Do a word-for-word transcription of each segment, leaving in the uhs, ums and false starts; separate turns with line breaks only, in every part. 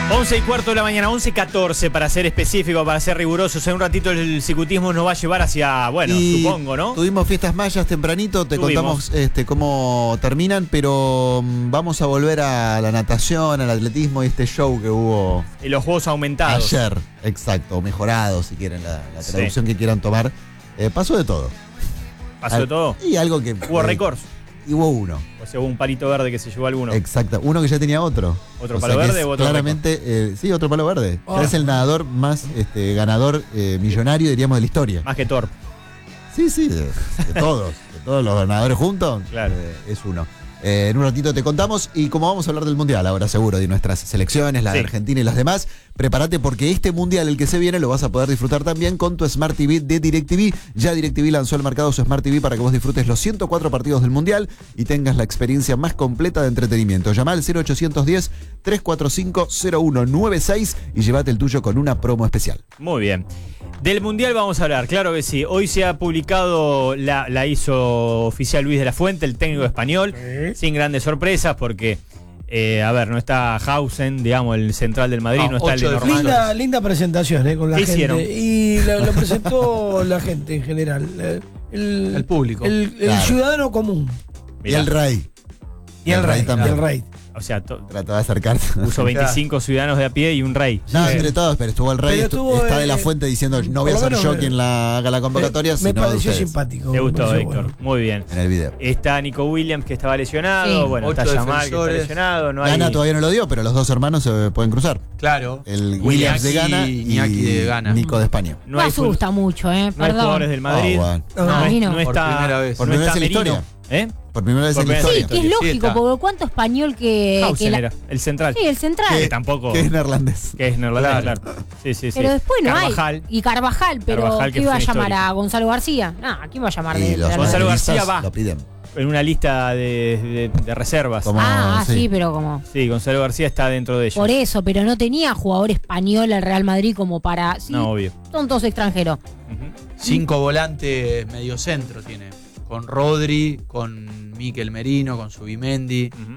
once y cuarto de la mañana, once y catorce para ser específico, para ser rigurosos. En un ratito el cicutismo nos va a llevar hacia, bueno,
y
supongo, ¿no?
Tuvimos fiestas mayas tempranito, te
Tuvimos.
contamos este, cómo terminan, pero um, vamos a volver a la natación, al atletismo y este show que hubo
Y los juegos aumentados.
ayer, exacto, o mejorados si quieren, la, la
Sí.
traducción que quieran tomar. Eh, pasó de todo.
Pasó de
Al-
todo.
Y algo que...
Hubo
eh,
récords.
Y hubo uno.
O sea, hubo un palito verde que se llevó alguno.
Exacto, uno que ya tenía otro.
¿Otro
O
palo
sea que
verde
es
o otro
claramente, eh, sí, otro palo verde.
Oh.
Es el nadador más este, ganador eh, millonario, diríamos, de la historia.
Más que Thor.
Sí, sí, de, de todos, de todos los ganadores juntos,
Claro.
eh, es uno. Eh, en un ratito te contamos, y como vamos a hablar del Mundial ahora seguro, de nuestras selecciones, la de
Sí.
Argentina y las demás, prepárate porque este Mundial, el que se viene, lo vas a poder disfrutar también con tu Smart T V de DirecTV. Ya DirecTV lanzó al mercado su Smart T V para que vos disfrutes los ciento cuatro partidos del Mundial y tengas la experiencia más completa de entretenimiento. Llama al cero ochocientos diez, trescientos cuarenta y cinco, cero uno nueve seis y llévate el tuyo con una promo especial.
Muy bien. Del Mundial vamos a hablar, claro que sí. Hoy se ha publicado, la, la hizo oficial Luis de la Fuente, el técnico español,
Sí.
sin grandes sorpresas porque, eh, a ver, no está Hausen, digamos, el central del Madrid,
Ah,
no está el de
ocho
Normal.
Linda, linda presentación eh, con la
¿Qué
gente.
hicieron?
Y lo, lo presentó la gente en general. eh, El,
El público.
El, el
Claro.
ciudadano común.
Mirá,
Y el Rey.
Y el rey. Y
también.
el rey.
o sea, to-
Trató de acercarse.
puso veinticinco ciudadanos de a pie y un rey.
No, entre todos, pero estuvo el Rey,
Pero
estu-
estuvo,
está de la
eh,
Fuente diciendo, no voy a
por lo
ser
menos,
yo
eh,
quien la haga la convocatoria,
me
sino
pareció
ustedes,
simpático.
Te
me
gustó,
pareció
Héctor.
bueno.
Muy bien.
en el video.
Está Nico Williams, que estaba lesionado.
Sí.
Bueno,
Ocho
está Yamal, que está
defensores.
lesionado. No hay...
Gana todavía no lo dio, pero los dos hermanos se pueden cruzar.
Claro.
El Williams de
Iñaki-
Ghana y
Iñaki de Ghana.
Nico de España.
no
Me
hay, fut-
asusta mucho, ¿eh?
no hay
Perdón.
jugadores del Madrid.
Oh, bueno.
No,
No,
a mí
es-
no.
no
Por
está,
primera vez.
Por
no
primera
está
vez en la
Merino.
historia.
¿Eh?
Por primera vez
Por
en la
primera
Sí,
historia.
que es
Sí,
lógico,
está.
porque cuánto español que.
Hausen
que la-
era, el central.
Sí, el central.
Que tampoco.
Que es neerlandés.
Que es neerlandés,
Claro.
claro. Sí, sí, sí.
Pero después no
Carvajal.
hay. Y Carvajal, pero
Carvajal, que
¿qué iba a
fue un
llamar
histórico.
a Gonzalo García? No, ¿a quién va a llamar
Y
de
los
Gonzalo
madridistas
García va.
lo piden.
En una lista de, de- de reservas.
Como-
Ah,
sí.
sí. pero como.
Sí, Gonzalo García está dentro de ellos.
Por eso, pero no tenía jugador español al Real Madrid como para. Sí,
No, obvio.
son todos extranjeros.
Ujú.
Cinco volantes mediocentro tiene. Con Rodri, con Mikel Merino, con Subimendi,
Ujú.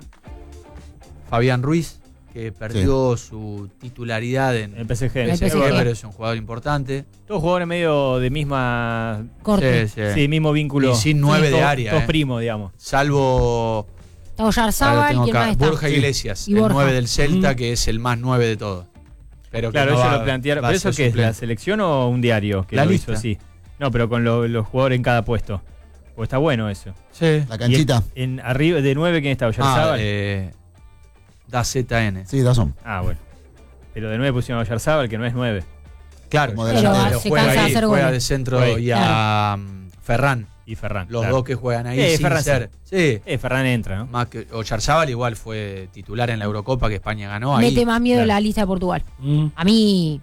Fabián Ruiz, que perdió su titularidad en
El P S G.
El
P S G,
P S G.
pero es un jugador importante.
Todos jugadores medio de misma.
Corte.
Sí,
Sí, mismo vínculo.
Y sin nueve
Sí,
de
todos-
área,
Todos
eh.
primos, digamos.
Salvo
Está
ahora lo
Oyarzábal,
tengo
¿quién
acá,
más está?
Borja
Sí.
Iglesias,
Y
el
Borja.
nueve del Celta,
Mm.
que es el más nueve de todos. Pero que
Claro,
no
ellos
va-
lo plantearon.
va a
¿Pero eso
ser
qué es? ¿La
suplente.
selección o un diario que
La
lo
lista.
hizo así? No, pero con lo- los jugadores en cada puesto. Pues está bueno eso.
Sí.
La canchita.
Y en, en arriba de nueve, ¿quién está?
Ah,
¿Oyarzábal?
eh, da Z N.
Sí, Dazón.
Ah, bueno. Pero de nueve pusieron a Oyarzábal, que no es nueve.
Claro,
Como
Pero
delantero.
se
juega,
cansa de
ahí,
hacer
juega
goles.
de centro
Juega ahí.
y a um, Ferran.
Y Ferran.
Los
claro.
dos que juegan ahí
Eh,
sin
Ferran
ser. Sí.
Eh, Ferran entra, ¿no?
Más que Oyarzábal igual fue titular en la Eurocopa que España ganó. Ahí.
Mete más miedo
claro.
la lista de Portugal.
Mm.
A mí.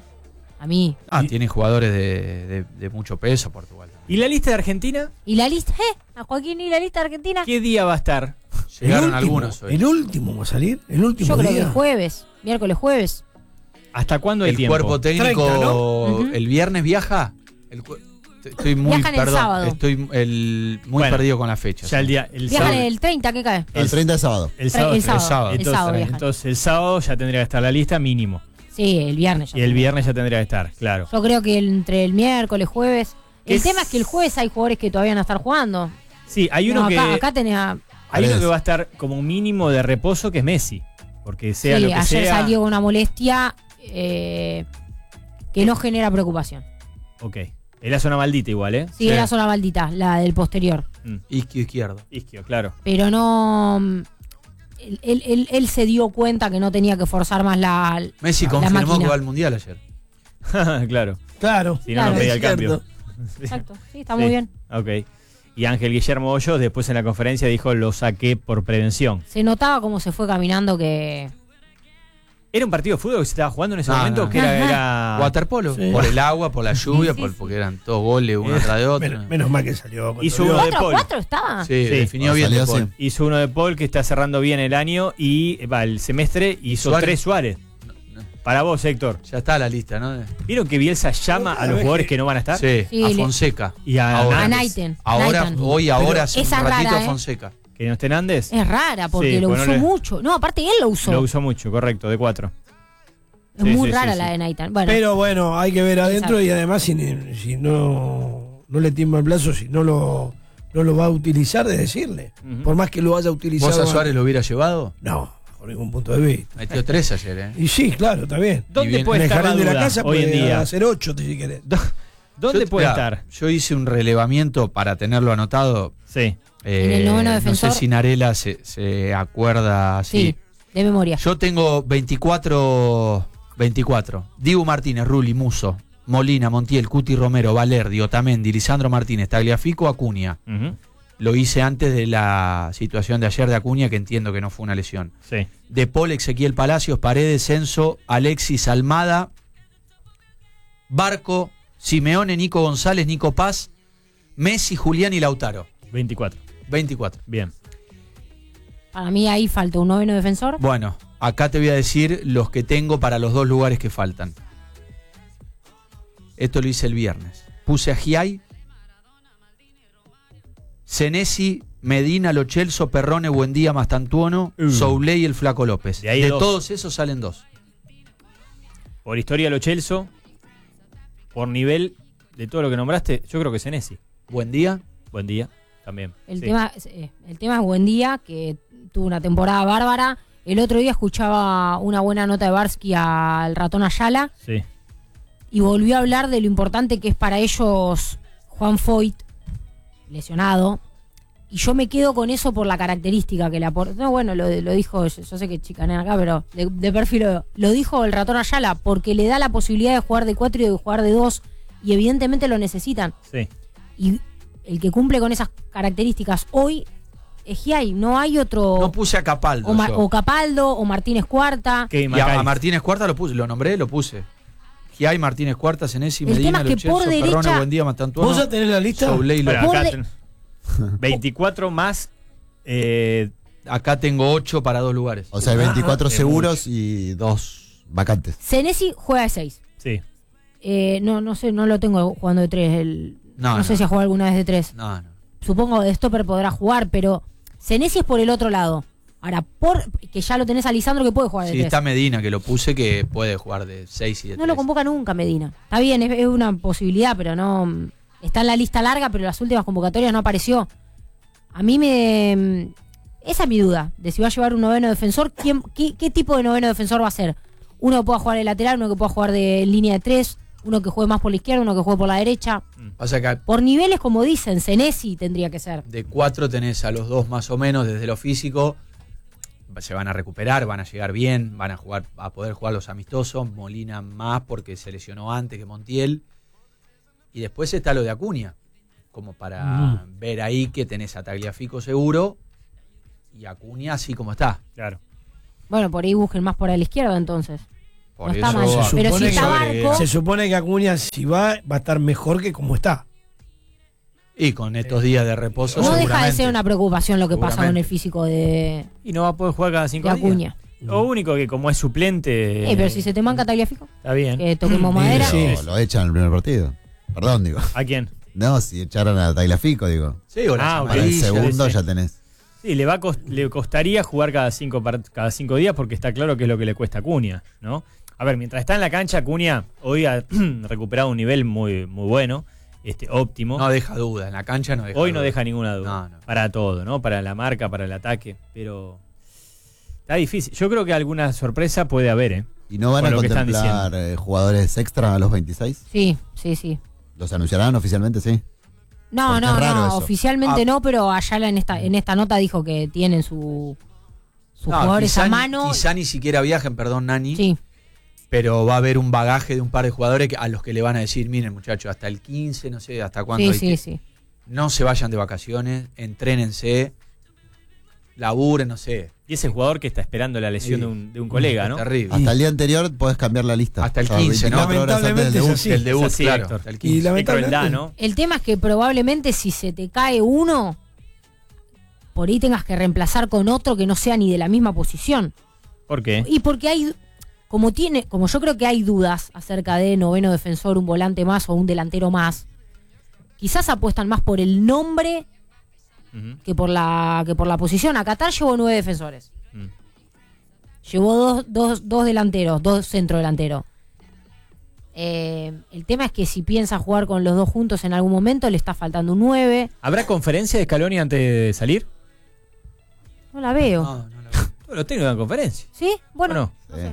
A mí.
Ah, tiene jugadores de, de- de mucho peso Portugal.
¿Y la lista de Argentina?
¿Y la lista? ¿Eh? ¿A Joaquín y la lista de Argentina?
¿Qué día va a estar?
Llegaron
el último,
algunos hoy.
El último va a salir. El último
Yo creo que
día.
el jueves. Miércoles, jueves.
¿Hasta cuándo hay
El
tiempo?
cuerpo técnico
treinta, ¿no?
Ujú.
el viernes viaja. El cu- estoy muy
Viajan el
perdón,
sábado.
estoy el, muy
Bueno,
perdido con la fecha.
Ya el día. El
Viajan
sábado.
el treinta, ¿qué cae?
El treinta de sábado.
El sábado.
el sábado.
sábado.
El
Entonces,
sábado viajan.
entonces el sábado ya tendría que estar la lista mínimo.
Sí, el viernes. ya
Y el
tengo.
viernes ya tendría que estar, claro.
Yo creo que el- entre el miércoles, jueves. El
Es-
tema es que el jueves hay jugadores que todavía van a estar jugando.
Sí, hay uno
No,
que.
acá, acá tenés a-
Hay uno
Paredes.
que va a estar como un mínimo de reposo, que es Messi. Porque sea
sí,
lo que
ayer
sea.
salió con una molestia eh, que no genera preocupación.
Ok. Era zona maldita igual, ¿eh?
Sí,
Sí.
era zona maldita, la del posterior.
Mm.
Isquio izquierdo.
Isquio, claro.
Pero no. mm, Él, él- él- él se dio cuenta que no tenía que forzar más la.
Messi
la
confirmó
máquina.
que va al mundial ayer.
claro.
Claro.
Si no,
Claro.
no pedía el
Es
cambio.
cierto.
Exacto, sí, está
Sí.
muy bien.
Ok. Y Ángel Guillermo Hoyos después en la conferencia dijo: lo saqué por prevención.
Se notaba cómo se fue caminando que.
¿Era un partido de fútbol que se estaba jugando en ese
No,
momento?
no.
Que era,
Ajá.
era-
Waterpolo.
Sí.
Por el agua, por la lluvia,
Sí, sí,
por-
sí.
porque eran todos goles uno
Eh,
tras de otro.
Menos, menos mal que salió. cuando
Hizo
vio-
uno de
¿cuatro a
Paul.
cuatro estaba?
Sí,
Sí.
definió
Ah,
bien de
salió
Paul.
así.
Hizo uno de Paul, que está cerrando bien el año, y va, el semestre hizo
Suárez.
tres Suárez.
No, no.
Para vos, Héctor.
Ya está la lista, ¿no?
¿Vieron que Bielsa llama a los jugadores que no van a estar?
Sí,
Sí,
a
le-
Fonseca.
Y a
Ahora.
A
Nández.
Naiten.
Ahora,
Naiten.
hoy, ahora, hace un
esa es
ratito
rara, ¿eh?
Fonseca.
¿Que no esté Nández?
Es rara porque
Sí,
lo
pues no
usó
le-
mucho. No, aparte él lo usó.
Lo usó mucho, correcto, de cuatro.
Es
Sí,
muy
sí,
rara
sí,
la
sí.
de Nathan. Bueno,
Pero bueno, hay que ver adentro
Exacto.
y además si, si no, no le tiembla el brazo, si no lo, no lo va a utilizar, de decirle.
Ujú.
Por más que lo haya utilizado.
¿Vos a Suárez lo hubiera llevado?
No, por ningún punto de vista.
Metió tres ayer, ¿eh?
Y sí, claro, está bien.
Y
¿Dónde
bien,
puede
en el
estar la
jardín de la
duda
casa
hoy en
puede
día?
hacer ocho, si querés.
¿Dónde
Yo-
puede
mirá,
estar?
Yo hice un relevamiento para tenerlo anotado.
Sí.
Eh,
En el noveno
no
defensor.
sé si Narela se, se acuerda así.
sí, de memoria.
Yo tengo veinticuatro. veinticuatro. Dibu Martínez, Rulli, Muso, Molina, Montiel, Cuti Romero, Valerdi, Otamendi, Lisandro Martínez, Tagliafico, Acuña.
Ujú.
Lo hice antes de la situación de ayer de Acuña, que entiendo que no fue una lesión.
Sí.
De Paul, Ezequiel Palacios, Paredes, Censo, Alexis Almada, Barco, Simeone, Nico González, Nico Paz, Messi, Julián y Lautaro.
veinticuatro.
veinticuatro.
Bien.
Para mí ahí falta un noveno defensor.
Bueno, acá te voy a decir los que tengo para los dos lugares que faltan. Esto lo hice el viernes. Puse a Giai, Senesi, Medina, Lo Celso, Perrone, Buendía, Mastantuono,
Uh.
Soulé y el Flaco López.
De
De,
ahí dos.
todos esos salen dos.
Por historia, Lo Celso. Por nivel de todo lo que nombraste, yo creo que Senesi.
Buendía.
Buen día. También.
El,
Sí.
tema, es, eh, el tema es Buendía, que tuvo una temporada bárbara. El otro día escuchaba una buena nota de Barsky al ratón Ayala
Sí.
y volvió a hablar de lo importante que es para ellos Juan Foyt, lesionado. Y yo me quedo con eso por la característica que le aporta. No, bueno, lo, lo dijo, yo, yo sé que chicanean acá, pero de, de perfil lo, lo dijo el ratón Ayala, porque le da la posibilidad de jugar de cuatro y de jugar de dos, y evidentemente lo necesitan.
Sí.
Y el que cumple con esas características hoy es Giai, no hay otro.
No puse a Capaldo.
o, Ma-
yo.
o Capaldo o Martínez Cuarta.
Que
Y a,
Macari.
a Martínez Cuarta lo puse, lo nombré, lo puse. Giai, Martínez Cuarta, Senesi,
El tema
Medina,
es
Lo
que por
Celso,
derecha-
Perrone, Buendía, Mastantuono,
¿Vos ya tenés la lista?
Soulé y
Bueno,
López.
Por
acá
de-
ten- veinticuatro más. Eh,
Acá tengo ocho para dos lugares.
O sea, hay veinticuatro
es
seguros y dos vacantes.
Senesi juega de seis.
sí.
Eh, no, no sé, no lo tengo jugando de tres. El, no,
No,
sé
no.
si ha jugado alguna vez de tres.
No, no.
Supongo de stopper podrá jugar, pero Senesi es por el otro lado. Ahora, por que ya lo tenés a Lisandro que puede jugar de
Sí,
tres.
está Medina, que lo puse, que puede jugar de seis y de
No lo
tres.
convoca nunca Medina. Está bien, es, es una posibilidad, pero no. Está en la lista larga, pero las últimas convocatorias no apareció. A mí me. Esa es mi duda, de si va a llevar un noveno defensor. ¿Quién, qué, qué tipo de noveno defensor va a ser? Uno que pueda jugar de lateral, uno que pueda jugar de línea de tres, uno que juegue más por la izquierda, uno que juegue por la derecha.
Pasa que
Por niveles, como dicen, Senesi tendría que ser.
de cuatro tenés a los dos más o menos desde lo físico. Se van a recuperar, van a llegar bien, van a jugar, a poder jugar los amistosos. Molina más porque se lesionó antes que Montiel. Y después está lo de Acuña, como para ver ahí que tenés a Tagliafico seguro y Acuña así como está.
Claro.
Bueno, por ahí busquen más por la izquierda entonces.
Por
No está
eso
mal.
Se
Pero si
supone
está
que-
Barco.
Se supone que Acuña, si va, va a estar mejor que como está.
y con estos días de reposo
No deja de
seguramente.
ser una preocupación lo que pasa con
Seguramente.
el físico de,
Y no va a poder jugar cada cinco
de
días.
Acuña.
Lo único que como es suplente.
Eh, pero si se te manca Tagliafico,
Está bien.
que toquemos
Sí,
madera.
sí.
No, lo echan en el primer partido. Perdón, digo.
¿A quién?
No, si echaron a Tagliafico, digo.
Sí, o las
Ah, ok.
Para el
amarillas.
segundo
sí.
ya tenés.
Sí, le va a cos- le costaría jugar cada cinco par- cada cinco días porque está claro que es lo que le cuesta a Acuña, ¿no? A ver, mientras está en la cancha, Acuña hoy ha recuperado un nivel muy, muy bueno, este, óptimo.
No deja duda, en la cancha no deja
hoy no
duda.
deja ninguna duda.
No, no.
Para todo, ¿no? Para la marca, para el ataque. Pero está difícil. Yo creo que alguna sorpresa puede haber, ¿eh?
¿Y no van
Con
a
lo que están
contemplar eh, jugadores extra a los veintiséis?
Sí, sí, sí.
¿Los anunciarán oficialmente? Sí.
No,
Porque
no,
es raro
no,
eso.
oficialmente
Ah.
no, pero Ayala en esta, en esta nota dijo que tienen su, sus
No,
jugadores
quizá
a
ni-
mano.
Quizá ni siquiera viajen, perdón, Nani.
Sí,
Pero va a haber un bagaje de un par de jugadores que- a los que le van a decir, miren muchachos, hasta el quince, no sé, hasta cuándo
sí,
hay
sí,
que-
sí.
no se vayan de vacaciones, entrénense, laburen, no sé.
Y ese jugador que está esperando la lesión
Sí.
de, un, de un colega, ¿no?
Terrible.
Hasta el día anterior podés cambiar la lista.
Hasta el
O sea,
quince, ¿no?
veinticuatro horas antes del
Lamentablemente es
debut.
así.
El debut,
Es así,
claro,
Héctor.
hasta el
Y
quince.
la-
Qué
lamentablemente-
crueldad, ¿no?
El tema es que probablemente si se te cae uno, por ahí tengas que reemplazar con otro que no sea ni de la misma posición.
¿Por qué?
Y porque hay, como tiene, como yo creo que hay dudas acerca de noveno defensor, un volante más o un delantero más, quizás apuestan más por el nombre
Ujú.
que por la, que por la posición. A Qatar llevó nueve defensores.
Mm.
llevó dos, dos, dos delanteros, dos centrodelanteros. Eh, el tema es que si piensa jugar con los dos juntos en algún momento, le está faltando un nueve.
¿Habrá conferencia de Scaloni antes de salir?
No la veo.
No, no la veo.
Todos los técnicos dan conferencia.
¿Sí? Bueno,
¿O no?
no sé.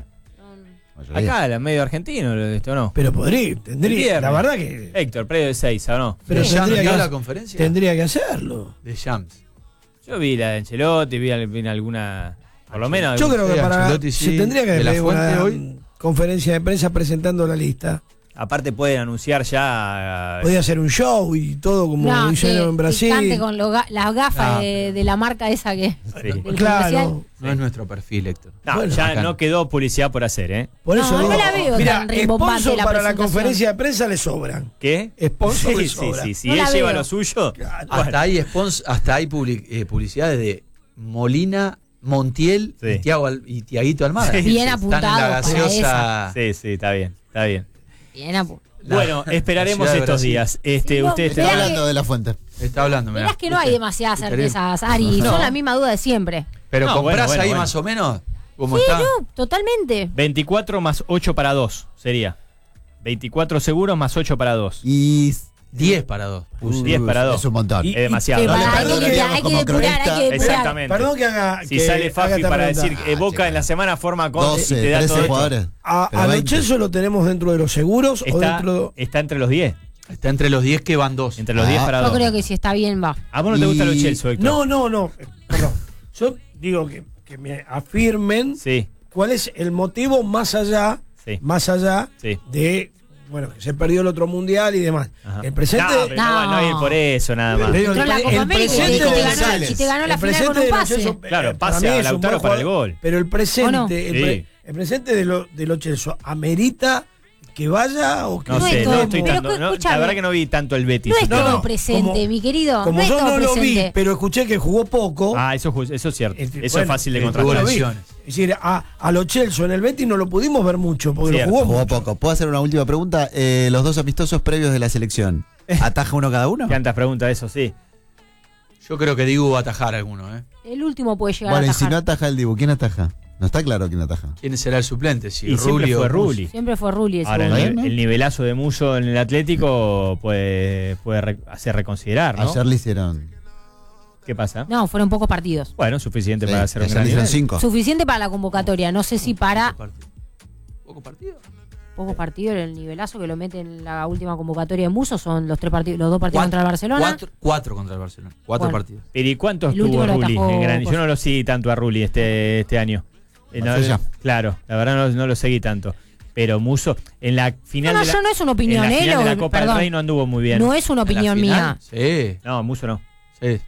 No-
Mayoría.
Acá, el medio argentino, esto no.
Pero podría,
El
tendría,
viernes.
la verdad que
Héctor, predio de seis, ¿o no?
pero
¿De Jams
tendría
dio
que,
la conferencia?
tendría que hacerlo.
De Jams.
Yo vi la de Ancelotti, vi, vi alguna. Por lo menos.
Yo creo que
Sí,
para
Ancelotti
se
sí,
tendría que
de la
haber
Fuente
una
hoy.
conferencia de prensa presentando la lista.
Aparte pueden anunciar ya.
Podía hacer un show y todo como
No,
lo
que-
hicieron en
que
Brasil.
cante con lo ga- las gafas
Ah,
de,
pero-
de la marca esa que.
Sí.
del comercial.
Claro.
No es nuestro perfil, Héctor.
No,
Bueno,
ya
acá
no
no.
quedó publicidad por hacer, ¿eh?
Por
No,
eso
no
digo,
la veo
mira,
tan rimbombante
sponsor
la
para la
presentación.
conferencia de prensa le sobran.
¿Qué?
Sponsor
Sí,
le
sí,
sobra.
sí. Si
No
él
la
lleva
veo.
lo suyo.
Claro.
Hasta hay, spons, hasta hay public- eh, publicidades de Molina, Montiel
Sí.
y, Tiago Al- y Tiaguito Almada.
Sí,
Bien
sí,
Están en
apuntado
la
para
gaseosa.
Sí, sí, está bien, está bien.
Bien apu-
La-
Bueno, esperaremos
la ciudad de
estos
Brasil.
días. Este,
Sí, no,
ustedes
Está
Mirá
tendrán-
hablando de la fuente.
Está hablando, mirá.
Mirá que no hay demasiadas
Estaremos.
certezas, Ari.
No.
Son la misma duda de siempre.
Pero
No,
comprás
bueno, bueno,
ahí
bueno.
más o menos cómo
Sí,
está.
no, totalmente.
veinticuatro más ocho para dos sería. veinticuatro seguros más ocho para dos.
Y.
diez para dos.
Uy,
diez para dos.
Es un montón.
Y-
Es demasiado.
Sí,
No le
para- hay, que,
perdonaríamos
hay que
como
depurar, hay
cronista.
que depurar.
Exactamente.
Perdón que haga.
Si
que
sale
haga
Fafi
esta
para
pregunta.
decir que
Ah,
Boca
che.
en la semana forma con y
doce,
te da todo
trece
esto.
jugadores.
A,
Pero
a Lo
veinte.
Celso lo tenemos dentro de los seguros o
Está,
dentro de.
está entre los diez.
Está entre los diez que van dos.
Entre los
Ah.
diez para
Yo
dos.
creo que si está bien va.
¿A vos no te gusta
Y-
los Chelsea, Héctor?
No, no, no. eh, Perdón. Yo digo que, que me afirmen
Sí,
cuál es el motivo más allá,
sí,
más allá
sí.
de, bueno, que se perdió el otro mundial y demás.
Ajá.
El presente.
No, pero no, va- no va a ir
No.
por eso nada más.
Le digo,
Entró en la
el-
Copa
el
América y te,
presente
y te
de
ganó,
González.
y te ganó la
el
final con
presente
un
de Lo
pase.
Celso,
Claro,
eh,
pase
para mí
a
es un
Lautaro
buen
para el
jugador,
gol.
Pero el presente,
¿O no?
el,
Sí.
pre- el presente de lo, de Lo Celso, ¿amerita que vaya o que
No
No
sé,
es
no
todo-
estoy
pero
tanto.
escu-
no, la
escúchame.
verdad que no vi tanto el Betis.
No es
No,
todo
no,
presente,
como-
mi querido.
Como
no es
yo
todo
no lo vi,
presente.
pero escuché que jugó poco.
Ah, eso, ju- eso es cierto.
este,
Eso
bueno,
es fácil de
eh,
tuvo
contrastar.
lo vi.
lesiones.
Es decir, a, a Lo Celso en el Betis no lo pudimos ver mucho porque
Cierto.
lo jugó,
Jugó
mucho.
poco. ¿Puedo hacer una última pregunta? Eh, los dos amistosos previos de la selección. ¿Ataja uno cada uno?
Tantas preguntas, eso sí.
Yo creo que Dibu va a atajar alguno, ¿eh?
El último puede llegar
Bueno,
a
y si no
atajar.
ataja el Dibu, ¿quién ataja? No está claro quién ataja.
¿Quién será el suplente? Si
Y siempre
Rulli o
fue
Musso.
Rulli.
Siempre fue Rulli ese
Ahora, el,
gol.
Bueno.
ni- el nivelazo de Muso en el Atlético puede, puede re- hacer reconsiderar, ¿no?
Ayer le hicieron.
¿Qué pasa?
No, fueron pocos partidos.
Bueno, suficiente
Sí,
para hacer un
ayer
gran
le hicieron
nivel.
cinco.
Suficiente para la convocatoria. No sé si para
Poco partido. ¿Poco partido?
pocos partidos el nivelazo que lo mete en la última convocatoria de Muso son los tres partidos, los dos partidos contra el Barcelona.
Cuatro, cuatro contra el Barcelona. Cuatro
Bueno.
partidos.
Pero ¿y cuántos
El último
tuvo
lo
Rulli
atajó
en gran- Yo
Costa.
no lo seguí tanto a Rulli este, este año. Eh, no,
Marsella.
claro, la verdad no, no lo seguí tanto. Pero Muso, en la final
No, no,
de la,
yo no es una opinión,
en la
¿eh?
final de
Lo-
la Copa
perdón.
del Rey no anduvo muy bien.
No es una
¿En la
opinión
final?
mía.
Sí,
No, Muso no.
sí.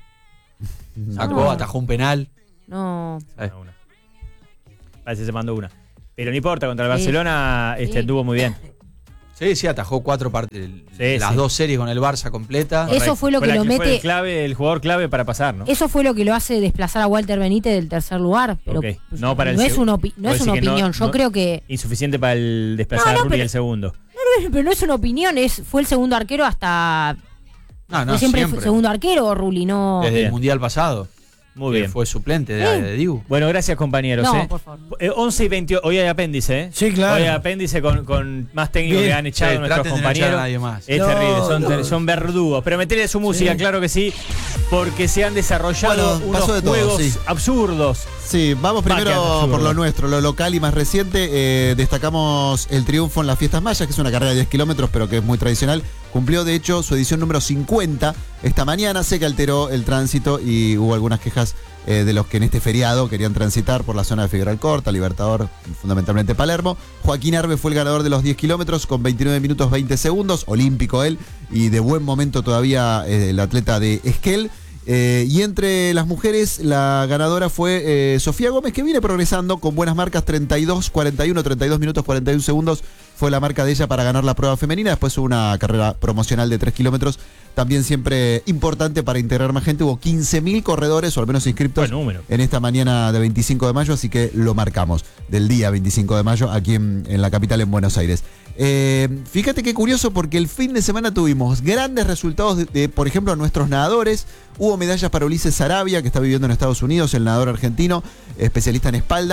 Sacó,
No.
atajó un penal.
No.
Eh.
No, una. Parece que se mandó una. Pero no importa, contra el
Sí.
Barcelona este,
Sí.
anduvo muy bien.
Sí, sí, atajó cuatro partidos.
Sí,
las
sí.
dos series con el Barça completa.
Eso
Correcto.
fue lo que
la
lo
fue
mete-
el, clave, el jugador clave para pasar, ¿no?
Eso fue lo que lo hace desplazar a Walter Benítez del tercer lugar. Pero
Ok.
pues,
No para el
es
seg-
una, opi- no
vos
es una
decís que no-
opinión. Yo
no-
creo que.
Insuficiente para el desplazar
No, no,
a Rulli
pero-
el segundo.
Pero no es una opinión, es fue el segundo arquero hasta.
No, no,
fue siempre,
siempre.
fue segundo arquero, Rulli, no.
Desde
Bien.
el Mundial pasado.
Muy
que
bien.
Fue suplente de,
Sí.
de Dibu.
Bueno, gracias compañeros.
No,
¿eh?
por favor.
Eh, once y veintiocho, hoy hay apéndice, ¿eh?
Sí, claro.
Hoy hay apéndice con, con más técnicos
Bien.
que han echado
Sí,
nuestros
traten de no echar a
compañeros.
nadie más.
Es
No,
terrible, son,
no.
son verdugos. Pero meterle su música,
Sí.
claro que sí, porque se han desarrollado
Bueno,
unos
pasó de todo,
juegos
sí.
absurdos.
Sí, vamos
Va, que
primero
absurdo.
por lo nuestro, lo local y más reciente. Eh, destacamos el triunfo en las Fiestas Mayas, que es una carrera de diez kilómetros, pero que es muy tradicional. Cumplió, de hecho, su edición número cincuenta esta mañana. Sé que alteró el tránsito y hubo algunas quejas eh, de los que en este feriado querían transitar por la zona de Figueroa Alcorta, Libertador, fundamentalmente Palermo. Joaquín Arbe fue el ganador de los diez kilómetros con veintinueve minutos veinte segundos, olímpico él, y de buen momento todavía eh, el atleta de Esquel. Eh, y entre las mujeres, la ganadora fue eh, Sofía Gómez, que viene progresando con buenas marcas, treinta y dos cuarenta y uno, treinta y dos minutos cuarenta y un segundos fue la marca de ella para ganar la prueba femenina. Después hubo una carrera promocional de tres kilómetros, también siempre importante para integrar más gente. Hubo quince mil corredores, o al menos inscriptos,
Buen número.
en esta mañana de veinticinco de mayo, así que lo marcamos, del día veinticinco de mayo, aquí en, en la capital, en Buenos Aires. Eh, fíjate qué curioso, porque el fin de semana tuvimos grandes resultados de, de, por ejemplo, nuestros nadadores. Hubo medallas para Ulises Sarabia, que está viviendo en Estados Unidos, el nadador argentino, especialista en espalda.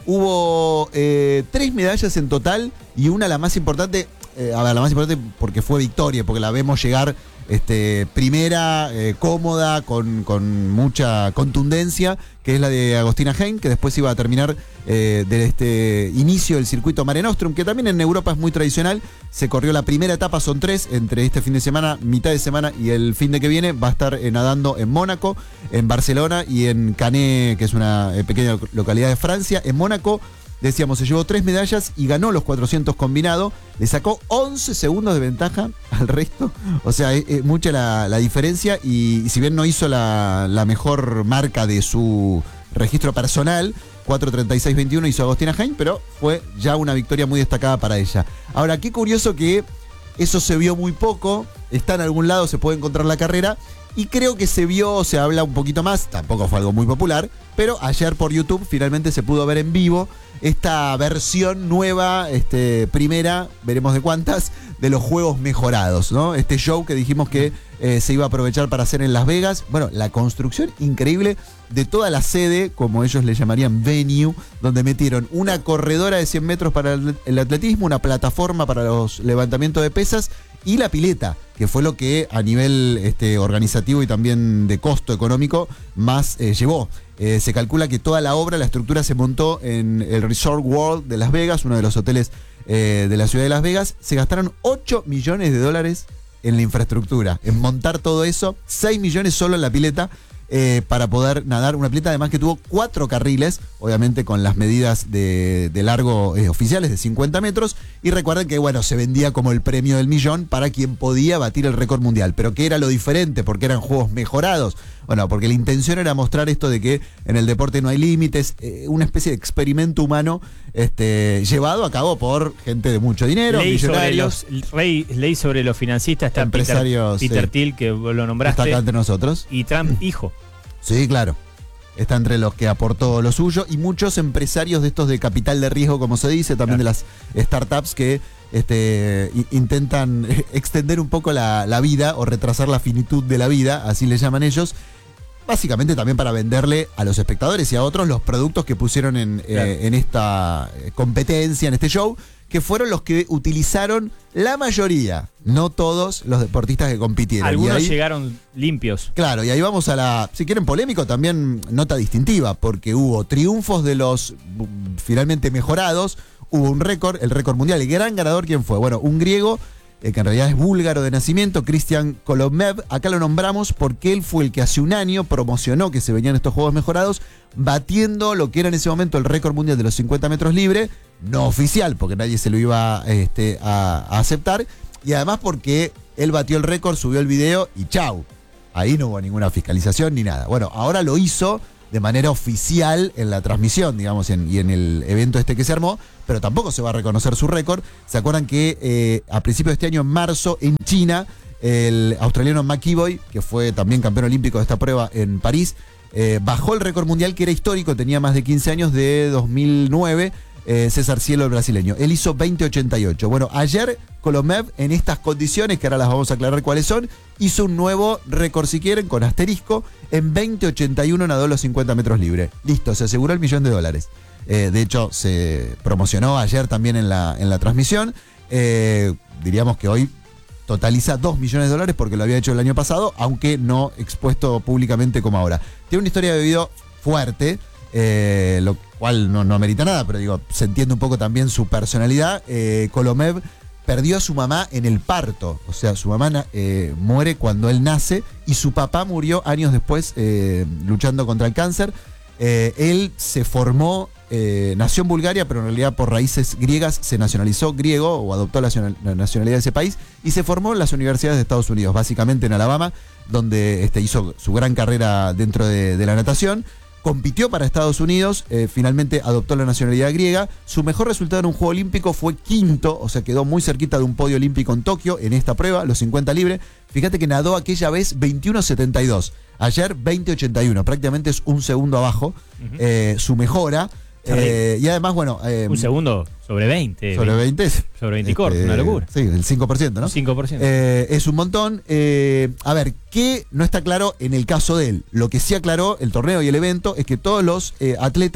hubo eh, tres medallas en total y una, la más importante, eh, a ver, la más importante porque fue Victoria, porque la vemos llegar este, primera, eh, cómoda, con, con mucha contundencia, que es la de Agostina Heim, que después iba a terminar eh, de este inicio del circuito Mare Nostrum, que también en Europa es muy tradicional. Se corrió la primera etapa, son tres, entre este fin de semana, mitad de semana y el fin de que viene. Va a estar eh, nadando en Mónaco, en Barcelona y en Canet, que es una eh, pequeña localidad de Francia. En Mónaco, decíamos, se llevó tres medallas y ganó los cuatrocientos combinado. Le sacó once segundos de ventaja al resto. O sea, es, es mucha la, la diferencia. Y, y si bien no hizo la, la mejor marca de su registro personal, cuatro treinta y seis veintiuno hizo Agostina Heim, pero fue ya una victoria muy destacada para ella. Ahora, qué curioso que eso se vio muy poco. Está en algún lado, se puede encontrar la carrera. Y creo que se vio, se habla un poquito más, tampoco fue algo muy popular, pero ayer por YouTube finalmente se pudo ver en vivo esta versión nueva, este, primera, veremos de cuántas, de los juegos mejorados, ¿no? Este show que dijimos que eh, se iba a aprovechar para hacer en Las Vegas. Bueno, la construcción increíble de toda la sede, como ellos le llamarían venue, donde metieron una corredora de cien metros para el atletismo, una plataforma para los levantamientos de pesas y la pileta, que fue lo que a nivel este, organizativo y también de costo económico más eh, llevó. Eh, se calcula que toda la obra, la estructura se montó en el Resort World de Las Vegas, uno de los hoteles eh, de la ciudad de Las Vegas. Se gastaron ocho millones de dólares en la infraestructura, en montar todo eso, seis millones solo en la pileta. Eh, para poder nadar, una pileta además que tuvo cuatro carriles, obviamente con las medidas de, de largo eh, oficiales de cincuenta metros, y recuerden que bueno, se vendía como el premio del millón para quien podía batir el récord mundial. Pero ¿qué era lo diferente? Porque eran juegos mejorados. Bueno, porque la intención era mostrar esto de que en el deporte no hay límites, eh, una especie de experimento humano este, llevado a cabo por gente de mucho dinero,
ley
millonarios.
Sobre los, rey, ley sobre los financistas, está
empresarios,
Peter, Peter
sí.
Thiel, que vos lo nombraste.
Está acá entre nosotros.
Y Trump, hijo.
Sí, claro. Está entre los que aportó lo suyo y muchos empresarios de estos de capital de riesgo, como se dice, también claro, de las startups que este, intentan extender un poco la, la vida o retrasar la finitud de la vida, así le llaman ellos. Básicamente también para venderle a los espectadores y a otros los productos que pusieron en, claro, eh, en esta competencia, en este show, que fueron los que utilizaron la mayoría, no todos los deportistas que compitieron.
Algunos
ahí,
llegaron limpios.
Claro, y ahí vamos a la, si quieren polémico, también nota distintiva, porque hubo triunfos de los finalmente mejorados, hubo un récord, el récord mundial. El gran ganador, ¿quién fue? Bueno, un griego, eh, que en realidad es búlgaro de nacimiento, Christian Kolomnev. Acá lo nombramos porque él fue el que hace un año promocionó que se venían estos juegos mejorados, batiendo lo que era en ese momento el récord mundial de los cincuenta metros libre, no oficial, porque nadie se lo iba este, a, a aceptar, y además porque él batió el récord, subió el video y chau. Ahí no hubo ninguna fiscalización ni nada. Bueno, ahora lo hizo de manera oficial en la transmisión, digamos, en, y en el evento este que se armó, pero tampoco se va a reconocer su récord. ¿Se acuerdan que eh, a principios de este año, en marzo, en China, el australiano McEvoy, que fue también campeón olímpico de esta prueba en París, eh, bajó el récord mundial que era histórico, tenía más de quince años, de dos mil nueve, eh, César Cielo, el brasileño. Él hizo veinte ochenta y ocho. Bueno, ayer Kolomnev, en estas condiciones, que ahora las vamos a aclarar cuáles son, hizo un nuevo récord, si quieren, con asterisco. En veinte ochenta y uno nadó los cincuenta metros libre. Listo, se aseguró el millón de dólares. Eh, de hecho, se promocionó ayer también en la, en la transmisión. Eh, diríamos que hoy totaliza dos millones de dólares porque lo había hecho el año pasado, aunque no expuesto públicamente como ahora. Tiene una historia de vida fuerte, eh, lo cual no, no amerita nada, pero digo, se entiende un poco también su personalidad. Eh, Kolomnev perdió a su mamá en el parto, o sea, su mamá eh, muere cuando él nace y su papá murió años después eh, luchando contra el cáncer. Eh, él se formó, eh, nació en Bulgaria, pero en realidad por raíces griegas se nacionalizó griego o adoptó la, la nacionalidad de ese país y se formó en las universidades de Estados Unidos, básicamente en Alabama, donde este, hizo su gran carrera dentro de, de la natación. Compitió para Estados Unidos, eh, finalmente adoptó la nacionalidad griega. Su mejor resultado en un juego olímpico fue quinto, o sea, quedó muy cerquita de un podio olímpico en Tokio en esta prueba, los cincuenta libre. Fíjate que nadó aquella vez veintiuno setenta y dos, ayer veinte ochenta y uno, prácticamente es un segundo abajo, uh-huh. eh, su mejora. Eh, y además, bueno... Eh,
un segundo sobre veinte.
Sobre veinte.
Sobre veinte corto, este, una locura.
Sí, el cinco por ciento, ¿no?
cinco por ciento.
Eh, es un montón. Eh, a ver, ¿qué no está claro en el caso de él? Lo que sí aclaró el torneo y el evento es que todos los eh, atletas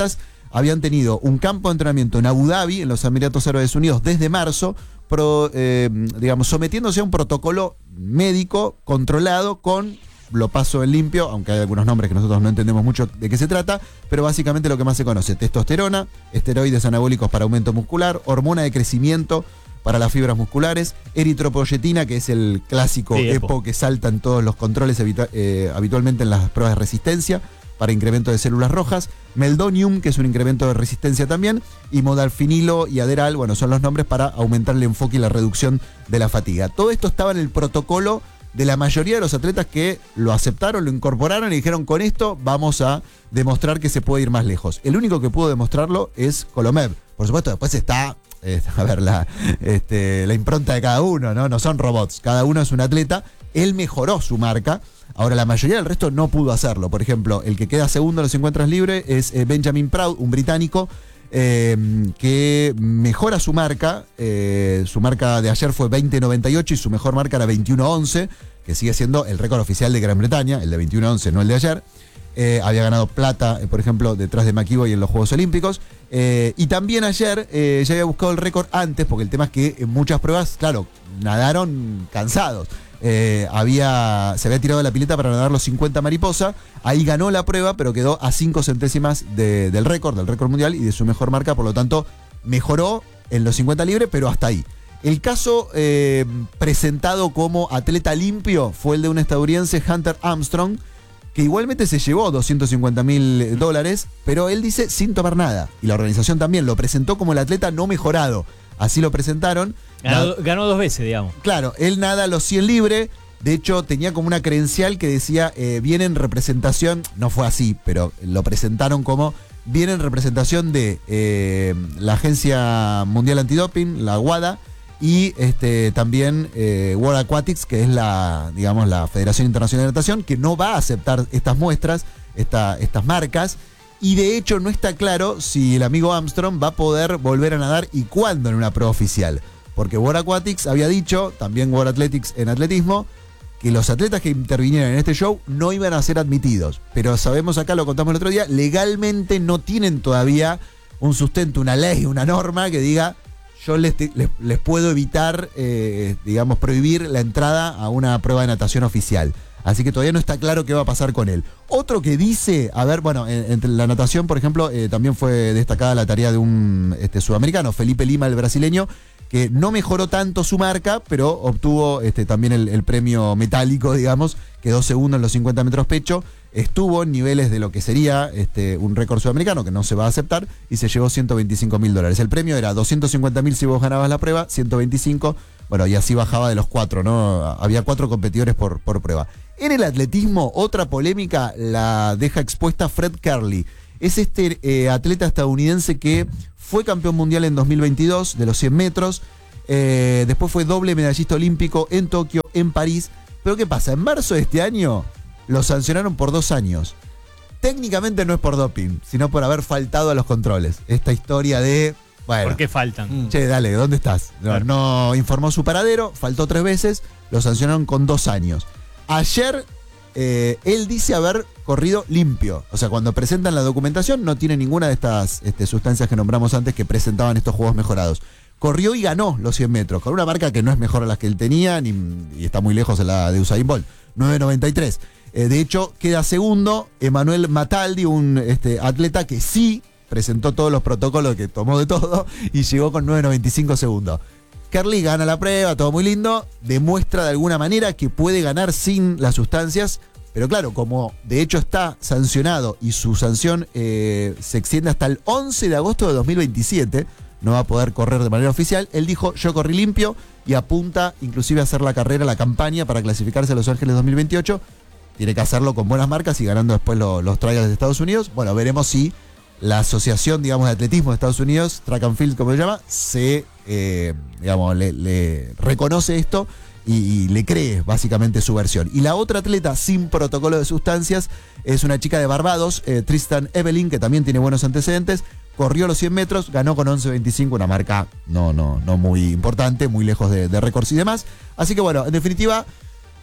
habían tenido un campo de entrenamiento en Abu Dhabi, en los Emiratos Árabes Unidos, desde marzo, pro, eh, digamos, sometiéndose a un protocolo médico controlado con, lo paso en limpio, aunque hay algunos nombres que nosotros no entendemos mucho de qué se trata, pero básicamente lo que más se conoce: testosterona, esteroides anabólicos para aumento muscular, hormona de crecimiento para las fibras musculares, eritropoyetina, que es el clásico
Sí, EPO.
EPO que salta en todos los controles habitua- eh, habitualmente en las pruebas de resistencia, para incremento de células rojas, meldonium, que es un incremento de resistencia también, y modalfinilo y aderal, bueno, son los nombres para aumentar el enfoque y la reducción de la fatiga. Todo esto estaba en el protocolo de la mayoría de los atletas que lo aceptaron, lo incorporaron y dijeron: con esto vamos a demostrar que se puede ir más lejos. El único que pudo demostrarlo es Kolomev. Por supuesto, después está, eh, a ver, la, este, la impronta de cada uno, ¿no? No son robots, cada uno es un atleta. Él mejoró su marca. Ahora, la mayoría del resto no pudo hacerlo. Por ejemplo, el que queda segundo en los cincuenta libres es eh, Benjamin Proud, un británico, eh, que mejora su marca. Eh, su marca de ayer fue veinte noventa y ocho y su mejor marca era veintiuno once, que sigue siendo el récord oficial de Gran Bretaña, el de veintiuno once, no el de ayer. Eh, había ganado plata, eh, por ejemplo, detrás de McEvoy en los Juegos Olímpicos. Eh, y también ayer eh, ya había buscado el récord antes, porque el tema es que en muchas pruebas, claro, nadaron cansados. Eh, había, se había tirado de la pileta para nadar los cincuenta mariposa. Ahí ganó la prueba, pero quedó a cinco centésimas de, del récord, del récord mundial y de su mejor marca. Por lo tanto, mejoró en los cincuenta libres, pero hasta ahí. El caso eh, presentado como atleta limpio fue el de un estadounidense, Hunter Armstrong, que igualmente se llevó doscientos cincuenta mil dólares, pero él dice sin tomar nada. Y la organización también lo presentó como el atleta no mejorado. Así lo presentaron.
Ganó, ganó dos veces, digamos.
Claro, él nada los cien libre. De hecho, tenía como una credencial que decía, eh, viene en representación, no fue así, pero lo presentaron como, viene en representación de eh, la Agencia Mundial Antidoping, la WADA, y este, también eh, World Aquatics, que es la, digamos, la Federación Internacional de Natación, que no va a aceptar estas muestras, esta, estas marcas. Y de hecho no está claro si el amigo Armstrong va a poder volver a nadar y cuándo en una prueba oficial. Porque World Aquatics había dicho, también World Athletics en atletismo, que los atletas que intervinieran en este show no iban a ser admitidos. Pero sabemos acá, lo contamos el otro día, legalmente no tienen todavía un sustento, una ley, una norma que diga: yo les, les, les puedo evitar, eh, digamos, prohibir la entrada a una prueba de natación oficial. Así que todavía no está claro qué va a pasar con él. Otro que dice, a ver, bueno, entre la natación, por ejemplo, eh, también fue destacada la tarea de un este, sudamericano, Felipe Lima, el brasileño, que no mejoró tanto su marca, pero obtuvo este, también el, el premio metálico, digamos, quedó segundo en los cincuenta metros pecho, estuvo en niveles de lo que sería este, un récord sudamericano, que no se va a aceptar, y se llevó ciento veinticinco mil dólares. El premio era doscientos cincuenta mil si vos ganabas la prueba, ciento veinticinco, bueno, y así bajaba de los cuatro, ¿no? Había cuatro competidores por, por prueba. En el atletismo, otra polémica la deja expuesta Fred Kerley. Es este eh, atleta estadounidense que fue campeón mundial en dos mil veintidós de los cien metros. Eh, después fue doble medallista olímpico en Tokio, en París. Pero ¿qué pasa? En marzo de este año lo sancionaron por dos años. Técnicamente no es por doping, sino por haber faltado a los controles. Esta historia de... Bueno,
¿Por qué faltan?
che, dale, ¿dónde estás? No,
Claro.
no informó su paradero, faltó tres veces, lo sancionaron con dos años. Ayer, eh, él dice haber corrido limpio. O sea, cuando presentan la documentación no tiene ninguna de estas este, sustancias que nombramos antes que presentaban estos juegos mejorados. Corrió y ganó los cien metros, con una marca que no es mejor a las que él tenía, ni, y está muy lejos de la de Usain Bolt, nueve noventa y tres. Eh, de hecho, queda segundo Emanuel Mataldi, un este, atleta que sí presentó todos los protocolos, que tomó de todo, y llegó con nueve noventa y cinco segundos. Kerley gana la prueba, todo muy lindo, demuestra de alguna manera que puede ganar sin las sustancias, pero claro, como de hecho está sancionado y su sanción eh, se extiende hasta el once de agosto de dos mil veintisiete, no va a poder correr de manera oficial, él dijo: yo corrí limpio, y apunta inclusive a hacer la carrera, la campaña para clasificarse a Los Ángeles dos mil veintiocho. Tiene que hacerlo con buenas marcas y ganando después lo, los trials de Estados Unidos. Bueno, veremos si la asociación, digamos, de atletismo de Estados Unidos, Track and Field, como se llama, se, eh, digamos, le, le reconoce esto y, y le cree básicamente su versión. Y la otra atleta sin protocolo de sustancias es una chica de Barbados, eh, Tristan Evelyn, que también tiene buenos antecedentes. Corrió los cien metros, ganó con once veinticinco, una marca no, no, no muy importante, muy lejos de, de récords y demás. Así que bueno, en definitiva,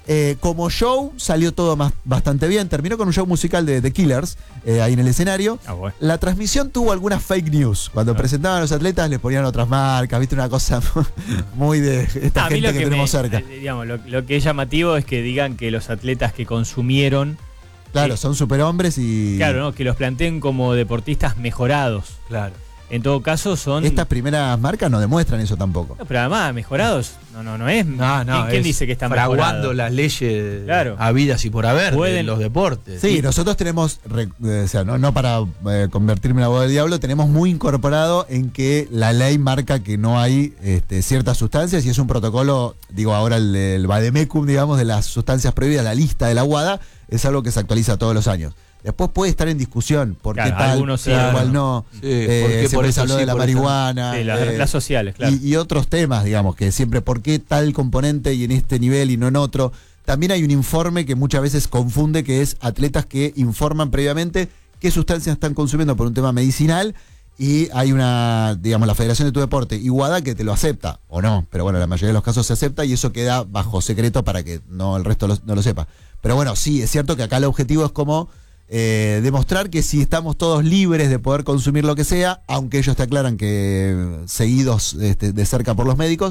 Eh, como show salió todo más, bastante bien. Terminó con un show musical de The Killers eh, ahí en el escenario.
Ah, bueno.
La transmisión tuvo algunas fake news. Cuando
Ah.
presentaban a los atletas les ponían otras marcas. Viste, una cosa muy de esta
Ah, a mí
gente
lo
que,
que
tenemos
me-
cerca.
eh, digamos, lo, lo que es llamativo es que digan que los atletas que consumieron,
Claro,
sí.
son superhombres y
claro, ¿no? Que los planteen como deportistas mejorados.
Claro.
En todo caso son...
estas primeras marcas no demuestran eso tampoco.
No, pero además, mejorados, no, no, no es...
No, no.
¿Quién, quién
es
dice que están
fraguando
mejorados?
las leyes
Claro.
habidas y por haber de
Pueden-
los deportes.
Sí, nosotros tenemos, re- eh, o sea, no, no para eh, convertirme en abogado del diablo, tenemos muy incorporado en que la ley marca que no hay este, ciertas sustancias y es un protocolo, digo ahora el, el vademecum, digamos, de las sustancias prohibidas, la lista de la WADA, es algo que se actualiza todos los años. Después puede estar en discusión por
Claro,
qué tal,
algunos sí,
igual
algunos
no.
Sí,
Eh,
¿por qué por
siempre se
eso
habló
sí,
de la
por eso no?
marihuana.
Sí, las,
eh,
las sociales, claro.
y, y otros temas, digamos, que siempre por qué tal componente y en este nivel y no en otro. También hay un informe que muchas veces confunde, que es atletas que informan previamente qué sustancias están consumiendo por un tema medicinal y hay una, digamos, la Federación de tu Deporte y WADA que te lo acepta o no, pero bueno, la mayoría de los casos se acepta y eso queda bajo secreto para que no el resto lo- no lo sepa. Pero bueno, sí, es cierto que acá el objetivo es como eh, demostrar que si estamos todos libres de poder consumir lo que sea, aunque ellos te aclaran que eh, seguidos este, de cerca por los médicos,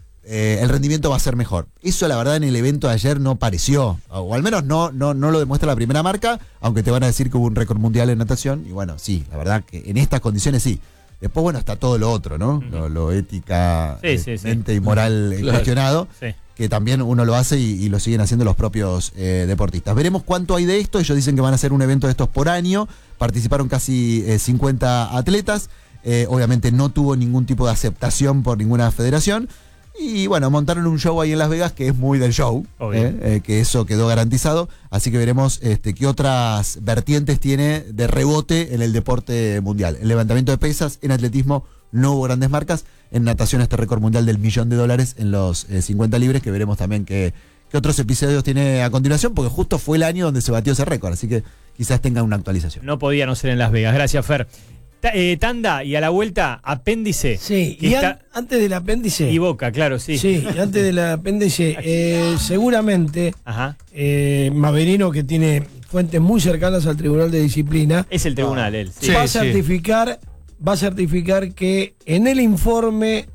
eh, el rendimiento va a ser mejor. Eso la verdad en el evento de ayer no pareció, o al menos no, no, no lo demuestra la primera marca, aunque te van a decir que hubo un récord mundial en natación, y bueno, sí, la verdad que en estas condiciones sí. Después, bueno, está todo lo otro, ¿no?
Ujú.
Lo, lo ética,
Sí, sí, sí.
mente y moral eh,
Claro.
cuestionado,
Sí.
que también uno lo hace y, y lo siguen haciendo los propios eh, deportistas. Veremos cuánto hay de esto. Ellos dicen que van a hacer un evento de estos por año. Participaron casi eh, cincuenta atletas. Eh, obviamente no tuvo ningún tipo de aceptación por ninguna federación. Y bueno, montaron un show ahí en Las Vegas que es muy del show,
Obvio.
eh, eh, que eso quedó garantizado. Así que veremos este, qué otras vertientes tiene de rebote en el deporte mundial. En levantamiento de pesas, en atletismo no hubo grandes marcas. En natación este récord mundial del millón de dólares en los eh, cincuenta libres, que veremos también qué, qué otros episodios tiene a continuación, porque justo fue el año donde se batió ese récord. Así que quizás tengan una actualización.
No podía no ser en Las Vegas. Gracias, Fer. Ta- eh, tanda, y a la vuelta, apéndice.
Sí,
que
y
está-
an- antes del apéndice.
y Boca, claro, sí.
Sí, y antes del apéndice, eh, seguramente
Ajá.
eh, Maverino, que tiene fuentes muy cercanas al Tribunal de Disciplina,
Es el tribunal, él. Sí.
va a
sí.
certificar, va a certificar que en el informe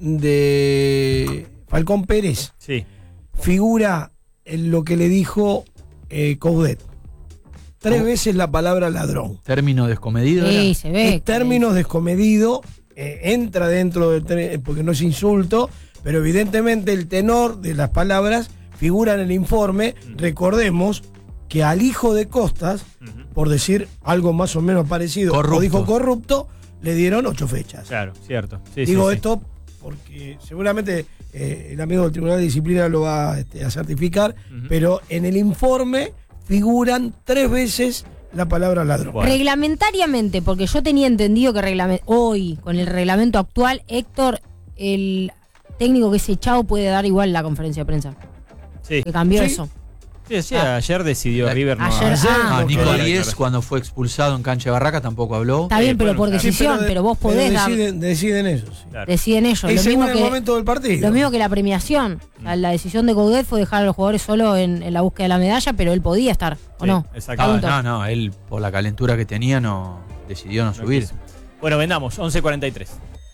de Falcón Pérez
Sí.
figura en lo que le dijo eh, Coudet. Tres
¿Cómo?
veces la palabra ladrón.
Término descomedido.
Sí,
era.
se ve.
Es términos descomedido, eh, entra dentro del tre- porque no es insulto, pero evidentemente el tenor de las palabras figura en el informe. Recordemos que al hijo de Costas,
Ujú.
por decir algo más o menos parecido,
Corrupto.
o dijo corrupto, le dieron ocho fechas.
Claro, cierto. Sí,
Digo
sí, sí.
esto porque seguramente eh, el amigo del Tribunal de Disciplina lo va este, a certificar,
Ujú.
pero en el informe figuran tres veces la palabra ladrón.
Bueno.
Reglamentariamente, porque yo tenía entendido que reglame- hoy, con el reglamento actual, Héctor, el técnico que es echado puede dar igual la conferencia de prensa.
Sí.
Que cambió
Sí.
eso.
Sí, sí,
Ah.
ayer decidió
La-
River no.
Ayer-
Ayer,
ah,
Ah,
porque-
Nico
Claro,
Díez,
claro.
cuando fue expulsado en cancha de Barraca, tampoco habló.
Está bien,
Eh,
pero
bueno,
por
claro.
Sí,
decisión, pero,
de-
vos podés
pero
dar.
deciden, deciden ellos. sí.
Claro.
Deciden ellos.
Y
Lo
según
mismo,
el
que,
momento del partido.
lo mismo que la premiación. O sea, la decisión de Coudet fue dejar a los jugadores solo en, en la búsqueda de la medalla, pero él podía estar, ¿o
Sí,
no?
exacto.
Ah,
Pregunto.
no, no, él por la calentura que tenía no decidió no
No
subir.
quiso. Bueno, vendamos, once cuarenta y tres.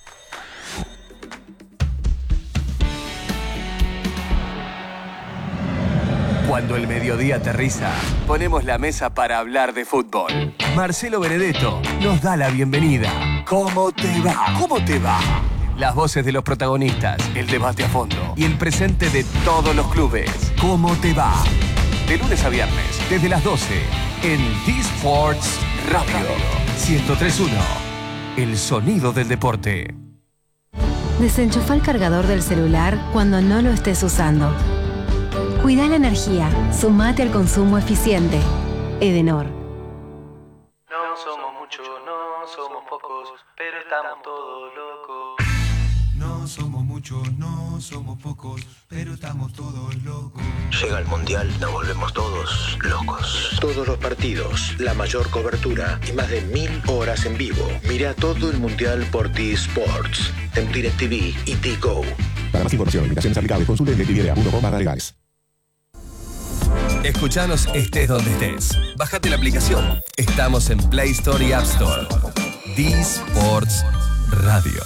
Cuando el mediodía aterriza, ponemos la mesa para hablar de fútbol. Marcelo Benedetto nos da la bienvenida. ¿Cómo te va? ¿Cómo te va? Las voces de los protagonistas, el debate a fondo y el presente de todos los clubes. ¿Cómo te va? De lunes a viernes, desde las doce, en T-Sports Radio ciento tres punto uno. El sonido del deporte.
Desenchufa el cargador del celular cuando no lo estés usando. Cuida la energía. Sumate al consumo eficiente. Edenor.
No somos muchos, no somos pocos, pero estamos todos locos.
No somos muchos, no somos pocos, pero estamos todos locos.
Llega el Mundial, nos volvemos todos locos. Todos los partidos, la mayor cobertura y más de mil horas en vivo. Mira todo el Mundial por T-Sports, en DirecTV y T-Go.
Para más información, limitaciones aplicables, consulte en directv punto com barra legales.
Escuchanos estés donde estés. Bájate la aplicación. Estamos en Play Store y App Store. D-Sports Radio.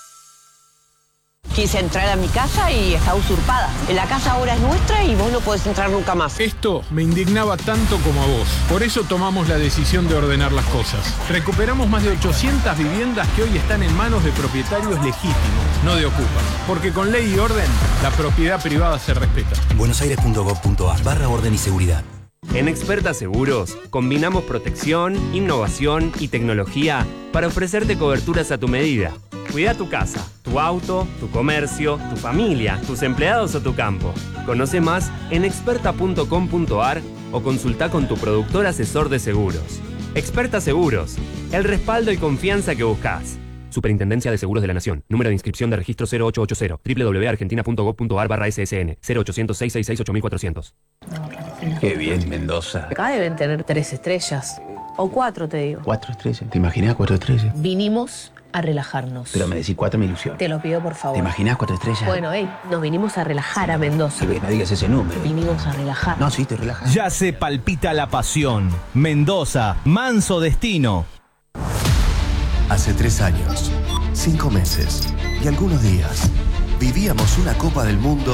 Quise entrar a mi casa y está usurpada. La casa ahora es nuestra y vos no podés entrar nunca más.
Esto me indignaba tanto como a vos. Por eso tomamos la decisión de ordenar las cosas. Recuperamos más de ochocientas viviendas que hoy están en manos de propietarios legítimos, no de ocupas. Porque con ley y orden, la propiedad privada se respeta.
buenosaires punto gov punto ar barra orden y seguridad.
En Experta Seguros combinamos protección, innovación y tecnología para ofrecerte coberturas a tu medida. Cuida tu casa, tu auto, tu comercio, tu familia, tus empleados o tu campo. Conoce más en experta punto com punto ar o consulta con tu productor asesor de seguros. Experta Seguros, el respaldo y confianza que buscas. Superintendencia de Seguros de la Nación. Número de inscripción de registro cero ocho ocho cero. doble u doble u doble u punto argentina punto gov punto ar barra S S N. cero ochocientos, seiscientos sesenta y seis, ocho mil cuatrocientos.
Qué bien, Mendoza.
Acá deben tener tres estrellas. O cuatro, te digo.
Cuatro estrellas. ¿Te imaginas cuatro estrellas?
Vinimos a relajarnos.
Pero me decís cuatro, me ilusión.
Te lo pido, por favor.
¿Te imaginas cuatro estrellas?
Bueno, hey, nos vinimos a relajar a Mendoza.
Sí, no digas ese número.
Vinimos a relajar.
No, sí, te relajas.
Ya se palpita la pasión. Mendoza, manso destino.
Hace tres años, cinco meses y algunos días, vivíamos una Copa del Mundo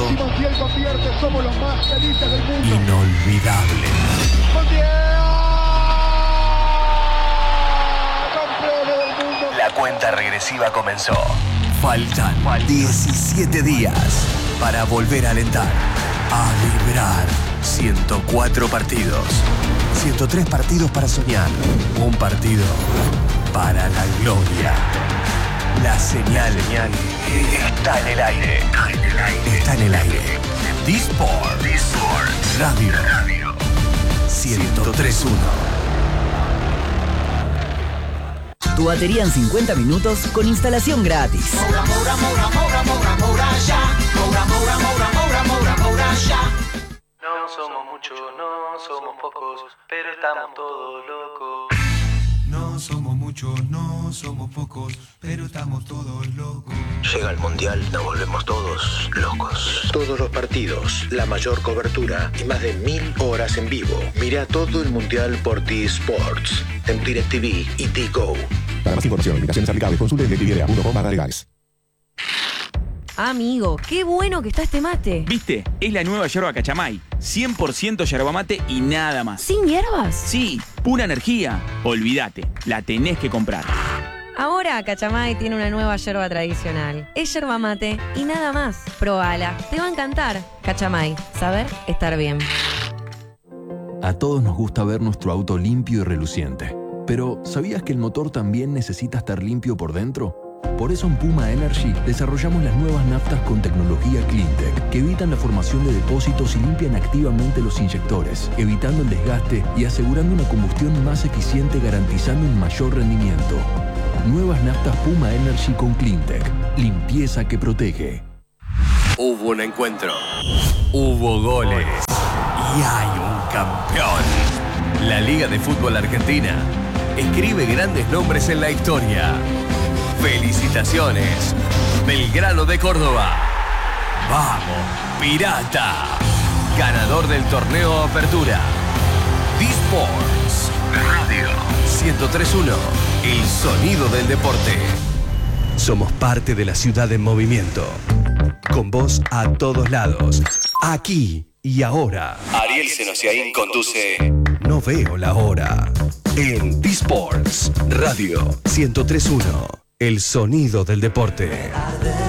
inolvidable. La cuenta regresiva comenzó. Faltan diecisiete días para volver a alentar, a vibrar. ciento cuatro partidos, ciento tres partidos para soñar, un partido para la gloria. La señal está en el aire. Está en el aire. D-Sports Radio. ciento tres punto uno.
Tu batería en cincuenta minutos con instalación gratis.
Moura, Moura, Moura, Moura, Moura, Moura, ya. Moura, Moura, Moura, Moura, Moura, Moura, ya.
No somos muchos, no somos pocos, pero estamos todos locos.
No somos muchos, no somos pocos, pero estamos todos locos.
Llega el Mundial, nos volvemos todos locos. Todos los partidos, la mayor cobertura y más de mil horas en vivo. Mira todo el Mundial por T-Sports, en DirecTV y T-Go.
Para más información, limitaciones aplicables, consulte en directv punto com barra legales.
Amigo, qué bueno que está este mate.
¿Viste? Es la nueva yerba Cachamay. cien por ciento yerba mate y nada más.
¿Sin hierbas?
Sí, pura energía. Olvídate, la tenés que comprar.
Ahora Cachamay tiene una nueva yerba tradicional. Es yerba mate y nada más. Probala, te va a encantar. Cachamay, saber estar bien.
A todos nos gusta ver nuestro auto limpio y reluciente. Pero, ¿sabías que el motor también necesita estar limpio por dentro? Por eso en Puma Energy desarrollamos las nuevas naftas con tecnología CleanTech que evitan la formación de depósitos y limpian activamente los inyectores, evitando el desgaste y asegurando una combustión más eficiente, garantizando un mayor rendimiento. Nuevas naftas Puma Energy con CleanTech. Limpieza que protege.
Hubo un encuentro, hubo goles y hay un campeón. La Liga de Fútbol Argentina escribe grandes nombres en la historia. ¡Felicitaciones! Belgrano de Córdoba. ¡Vamos, Pirata! Ganador del torneo Apertura. D-Sports Radio ciento tres punto uno. El sonido del deporte. Somos parte de la ciudad en movimiento. Con vos a todos lados. Aquí y ahora. Ariel Senosiaín conduce No Veo la Hora. En D-Sports Radio ciento tres punto uno. El sonido del deporte.